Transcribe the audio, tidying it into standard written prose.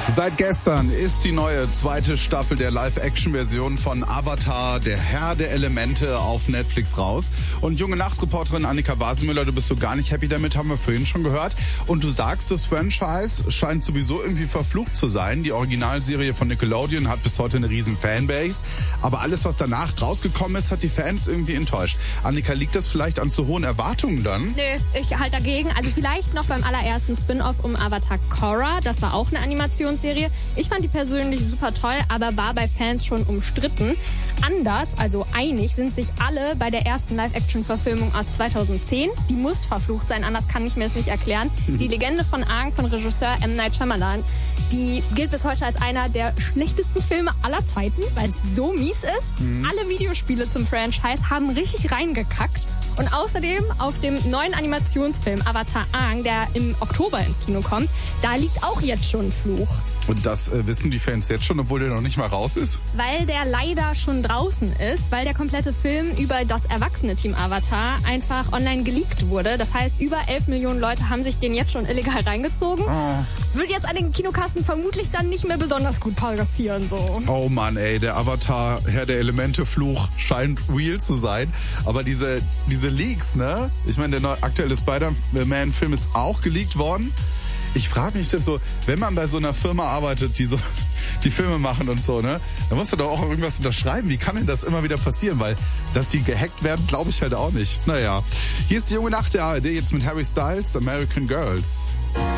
Seit gestern ist die neue zweite Staffel der Live-Action-Version von Avatar, der Herr der Elemente, auf Netflix raus. Und junge Nachtreporterin Annika Wasemüller, du bist so gar nicht happy damit, haben wir vorhin schon gehört. Und du sagst, das Franchise scheint sowieso irgendwie verflucht zu sein. Die Originalserie von Nickelodeon hat bis heute eine riesen Fanbase. Aber alles, was danach rausgekommen ist, hat die Fans irgendwie enttäuscht. Annika, liegt das vielleicht an zu hohen Erwartungen dann? Nö, ich halte dagegen. Also vielleicht noch beim allerersten Spin-off um Avatar Korra. Das war auch eine Animationsserie. Ich fand die persönlich super toll, aber war bei Fans schon umstritten. Anders, also einig, sind sich alle bei der ersten Live-Action-Verfilmung aus 2010. Die muss verflucht sein, anders kann ich mir es nicht erklären. Die Legende von Aang von Regisseur M. Night Shyamalan, die gilt bis heute als einer der schlechtesten Filme aller Zeiten, weil es so mies ist. Alle Videospiele zum Franchise haben richtig reingekackt. Und außerdem auf dem neuen Animationsfilm Avatar Aang, der im Oktober ins Kino kommt, da liegt auch jetzt schon ein Fluch. Und das wissen die Fans jetzt schon, obwohl der noch nicht mal raus ist? Weil der leider schon draußen ist, weil der komplette Film über das erwachsene Team Avatar einfach online geleakt wurde. Das heißt, über 11 Millionen Leute haben sich den jetzt schon illegal reingezogen. Wird jetzt an den Kinokassen vermutlich dann nicht mehr besonders gut passieren, so. Oh Mann, ey, der Avatar, Herr der Elemente-Fluch scheint real zu sein. Aber diese Leaks, ne? Ich meine, der aktuelle Spider-Man-Film ist auch geleakt worden. Ich frage mich das so, wenn man bei so einer Firma arbeitet, die so die Filme machen und so, ne, dann musst du doch auch irgendwas unterschreiben. Wie kann denn das immer wieder passieren? Weil, dass die gehackt werden, glaube ich halt auch nicht. Naja, hier ist die junge Nacht der ARD, jetzt mit Harry Styles, American Girls.